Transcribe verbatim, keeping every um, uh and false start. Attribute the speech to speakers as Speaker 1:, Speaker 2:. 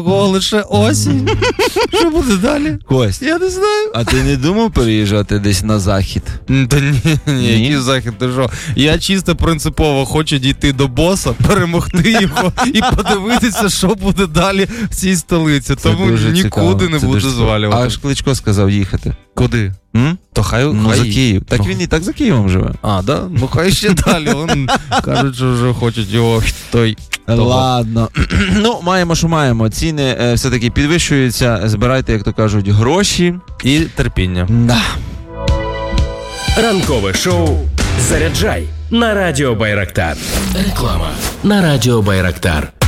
Speaker 1: лише осінь. Що буде далі?
Speaker 2: Кость,
Speaker 1: я не знаю.
Speaker 2: А ти не думав переїжджати десь на захід?
Speaker 1: Та ні, ні, ні. Який захід, ти що? Я чисто принципово хочу дійти до боса, перемогти його і подивитися, що буде далі в цій столиці.
Speaker 2: Це
Speaker 1: Тому нікуди цікаво. Не
Speaker 2: Це
Speaker 1: буду звалювати.
Speaker 2: А ж Кличко сказав їхати.
Speaker 1: Куди?
Speaker 2: М?
Speaker 1: То хай,
Speaker 2: ну,
Speaker 1: хай...
Speaker 2: за Київ. Так ну. Він і так за Києвом живе.
Speaker 1: А, да? Ну хай ще далі. Вон кажуть, що вже хочуть його той... Того.
Speaker 2: Ладно. Ну, маємо, що маємо. Ціни е, все-таки підвищуються. Збирайте, як то кажуть, гроші.
Speaker 1: І терпіння.
Speaker 2: Да.
Speaker 3: Ранкове шоу «Заряджай» на Радіо Байрактар. Реклама на Радіо Байрактар.